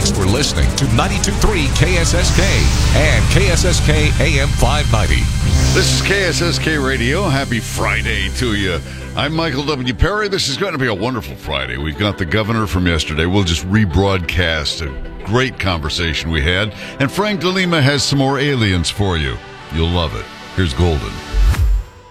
Thanks for listening to 92.3 KSSK and KSSK AM 590. This is KSSK Radio. Happy Friday to you. I'm Michael W. Perry. This is going to be a wonderful Friday. We've got the governor from yesterday. We'll just rebroadcast a great conversation we had. And Frank DeLima has some more aliens for you. You'll love it. Here's Golden.